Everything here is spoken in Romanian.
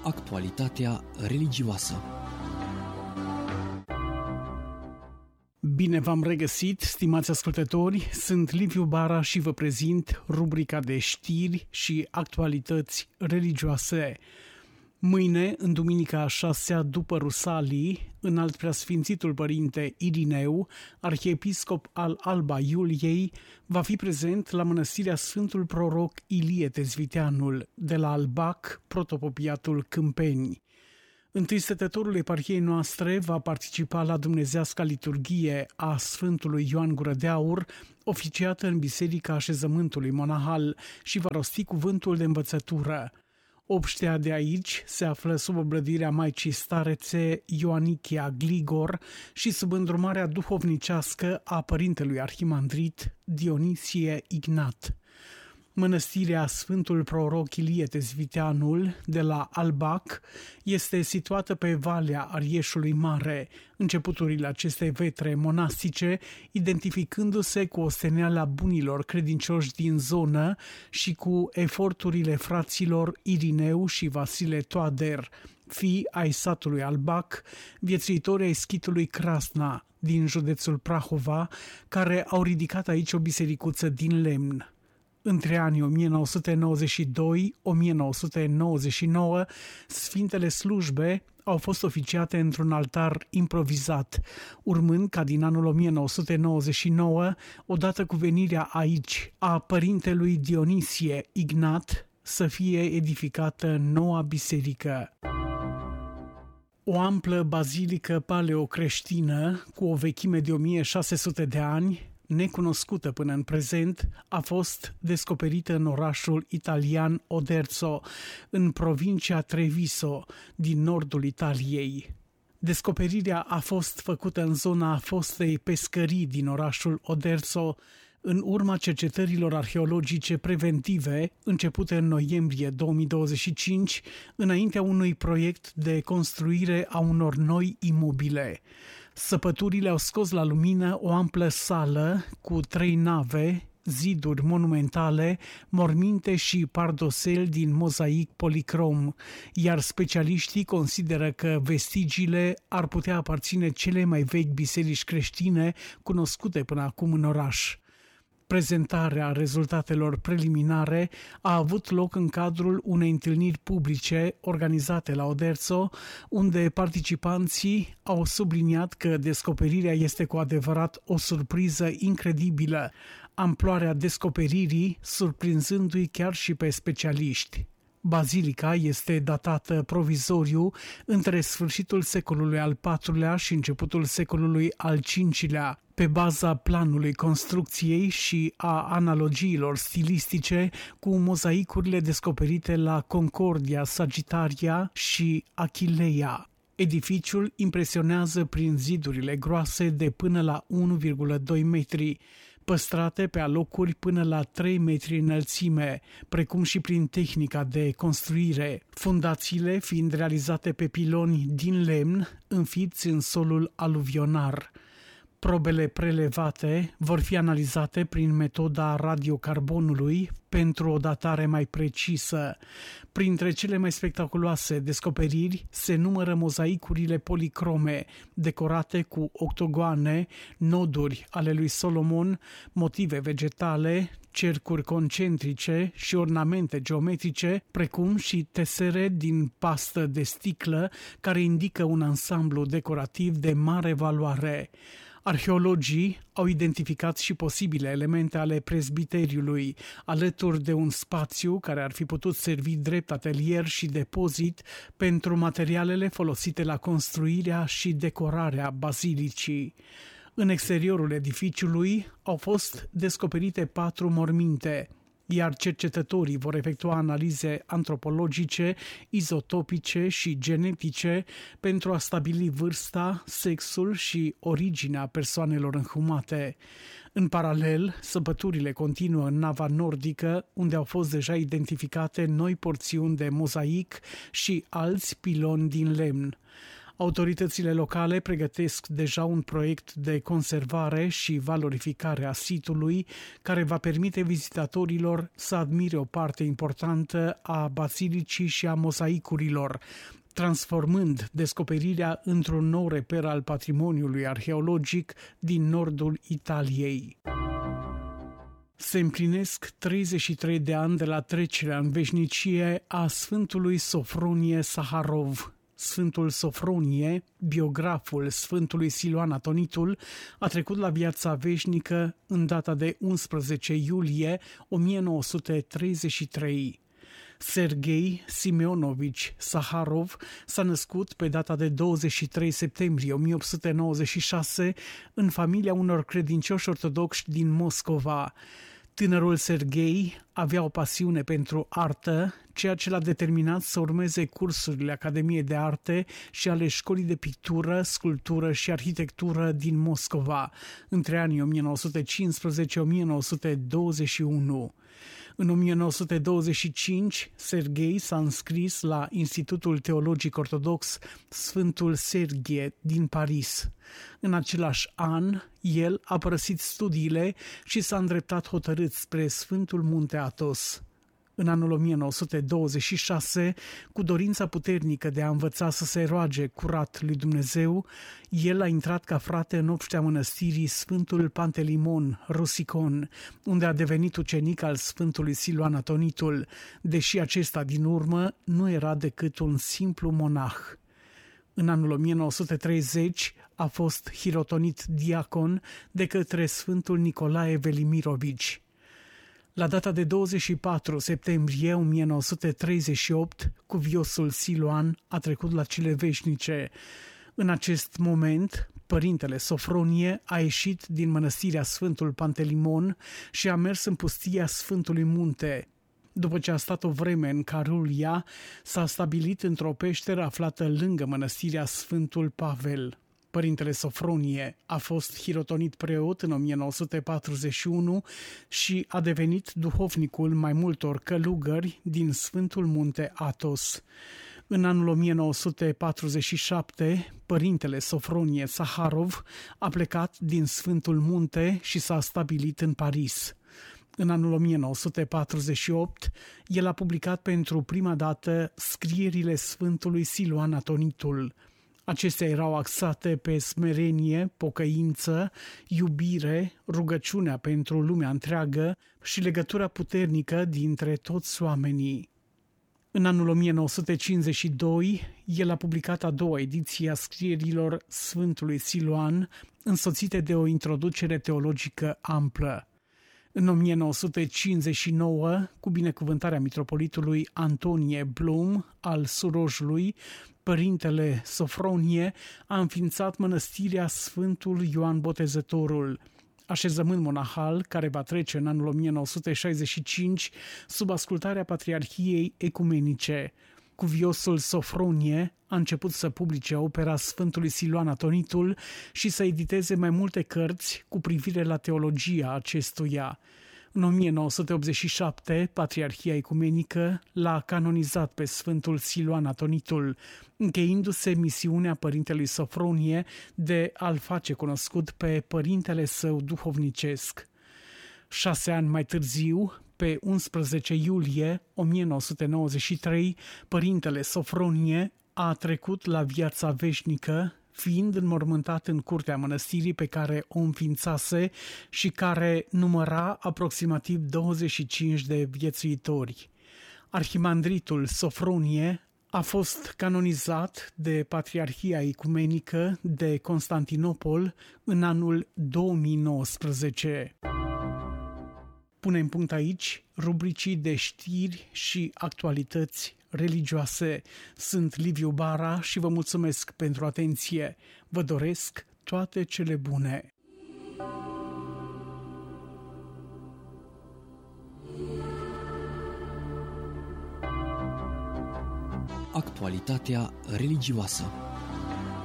Actualitatea religioasă. Bine v-am regăsit, stimați ascultători, sunt Liviu Bara și vă prezint rubrica de știri și actualități religioase. Mâine, în duminica a 6-a după Rusalii, Înalt Preasfințitul Părinte Irineu, arhiepiscop al Alba Iuliei, va fi prezent la mănăstirea Sfântul Proroc Ilie Tezviteanul de la Albac, protopopiatul Câmpeni. Întâi stătătorul eparhiei noastre va participa la dumnezeasca liturghie a Sfântului Ioan Gură de Aur, oficiată în Biserica Așezământului Monahal, și va rosti cuvântul de învățătură. Obștea de aici se află sub oblădirea Maicii Starețe Ioanichia Gligor și sub îndrumarea duhovnicească a părintelui arhimandrit Dionisie Ignat. Mănăstirea Sfântul Proroc Ilie Tezviteanul de la Albac este situată pe Valea Arieșului Mare, începuturile acestei vetre monastice, identificându-se cu osteneala bunilor credincioși din zonă și cu eforturile fraților Irineu și Vasile Toader, fii ai satului Albac, viețuitori ai schitului Crasna din județul Prahova, care au ridicat aici o bisericuță din lemn. Între anii 1992-1999, sfintele slujbe au fost oficiate într-un altar improvizat, urmând ca din anul 1999, odată cu venirea aici a părintelui Dionisie Ignat, să fie edificată noua biserică. O amplă bazilică paleocreștină cu o vechime de 1600 de ani, necunoscută până în prezent, a fost descoperită în orașul italian Oderzo, în provincia Treviso, din nordul Italiei. Descoperirea a fost făcută în zona fostei pescării din orașul Oderzo, în urma cercetărilor arheologice preventive începute în noiembrie 2025, înaintea unui proiect de construire a unor noi imobile. Săpăturile au scos la lumină o amplă sală cu 3 nave, ziduri monumentale, morminte și pardosel din mozaic policrom, iar specialiștii consideră că vestigiile ar putea aparține cele mai vechi biserici creștine cunoscute până acum în oraș. Prezentarea rezultatelor preliminare a avut loc în cadrul unei întâlniri publice organizate la Oderzo, unde participanții au subliniat că descoperirea este cu adevărat o surpriză incredibilă, amploarea descoperirii surprinzându-i chiar și pe specialiști. Bazilica este datată provizoriu între sfârșitul secolului al IV-lea și începutul secolului al V-lea, pe baza planului construcției și a analogiilor stilistice cu mozaicurile descoperite la Concordia Sagittaria și Achileia. Edificiul impresionează prin zidurile groase de până la 1,2 metri, păstrate pe alocuri până la 3 metri înălțime, precum și prin tehnica de construire, fundațiile fiind realizate pe piloni din lemn înfipți în solul aluvionar. Probele prelevate vor fi analizate prin metoda radiocarbonului pentru o datare mai precisă. Printre cele mai spectaculoase descoperiri se numără mozaicurile policrome, decorate cu octogoane, noduri ale lui Solomon, motive vegetale, cercuri concentrice și ornamente geometrice, precum și tesere din pastă de sticlă, care indică un ansamblu decorativ de mare valoare. Arheologii au identificat și posibile elemente ale prezbiteriului, alături de un spațiu care ar fi putut servi drept atelier și depozit pentru materialele folosite la construirea și decorarea bazilicii. În exteriorul edificiului au fost descoperite 4 morminte, iar cercetătorii vor efectua analize antropologice, izotopice și genetice pentru a stabili vârsta, sexul și originea persoanelor înhumate. În paralel, săpăturile continuă în nava nordică, unde au fost deja identificate noi porțiuni de mozaic și alți piloni din lemn. Autoritățile locale pregătesc deja un proiect de conservare și valorificare a sitului care va permite vizitatorilor să admire o parte importantă a bazilicii și a mozaicurilor, transformând descoperirea într-un nou reper al patrimoniului arheologic din nordul Italiei. Se împlinesc 33 de ani de la trecerea în veșnicie a Sfântului Sofronie Saharov. Sfântul Sofronie, biograful Sfântului Siluan Atonitul, a trecut la viața veșnică în data de 11 iulie 1933. Serghei Simeonovici Saharov s-a născut pe data de 23 septembrie 1896 în familia unor credincioși ortodoxi din Moscova. Tânărul Serghei avea o pasiune pentru artă, ceea ce l-a determinat să urmeze cursurile Academiei de Arte și ale Școlii de Pictură, Sculptură și Arhitectură din Moscova, între anii 1915-1921. În 1925, Serghei s-a înscris la Institutul Teologic Ortodox Sfântul Serghie din Paris. În același an, el a părăsit studiile și s-a îndreptat hotărât spre Sfântul Munte Athos. În anul 1926, cu dorința puternică de a învăța să se roage curat lui Dumnezeu, el a intrat ca frate în obștea mănăstirii Sfântul Pantelimon, Rusicon, unde a devenit ucenic al Sfântului Siluan Atonitul, deși acesta din urmă nu era decât un simplu monah. În anul 1930 a fost hirotonit diacon de către Sfântul Nicolae Velimirovici. La data de 24 septembrie 1938, cuviosul Siluan a trecut la cele veșnice. În acest moment, părintele Sofronie a ieșit din mănăstirea Sfântul Pantelimon și a mers în pustia Sfântului Munte. După ce a stat o vreme în Carulia, s-a stabilit într-o peșteră aflată lângă mănăstirea Sfântul Pavel. Părintele Sofronie a fost hirotonit preot în 1941 și a devenit duhovnicul mai multor călugări din Sfântul Munte Athos. În anul 1947, părintele Sofronie Saharov a plecat din Sfântul Munte și s-a stabilit în Paris. În anul 1948, el a publicat pentru prima dată scrierile Sfântului Siluan Atonitul. Acestea erau axate pe smerenie, pocăință, iubire, rugăciunea pentru lumea întreagă și legătura puternică dintre toți oamenii. În anul 1952, el a publicat a doua ediție a scrierilor Sfântului Siluan, însoțite de o introducere teologică amplă. În 1959, cu binecuvântarea mitropolitului Antonie Blum al Surojului, părintele Sofronie a înființat mănăstirea Sfântul Ioan Botezătorul, așezământ monahal care va trece în anul 1965 sub ascultarea Patriarhiei Ecumenice. Cuviosul Sofronie a început să publice opera Sfântului Siluan Atonitul și să editeze mai multe cărți cu privire la teologia acestuia. În 1987, Patriarhia Ecumenică l-a canonizat pe Sfântul Siluan Atonitul, încheindu-se misiunea părintelui Sofronie de a-l face cunoscut pe părintele său duhovnicesc. 6 ani mai târziu, pe 11 iulie 1993, părintele Sofronie a trecut la viața veșnică, fiind înmormântat în curtea mănăstirii pe care o înființase și care număra aproximativ 25 de viețuitori. Arhimandritul Sofronie a fost canonizat de Patriarhia Ecumenică de Constantinopol în anul 2019. Punem punct aici rubricii de știri și actualități religioase. Sunt Liviu Bara și vă mulțumesc pentru atenție. Vă doresc toate cele bune. Actualitatea religioasă.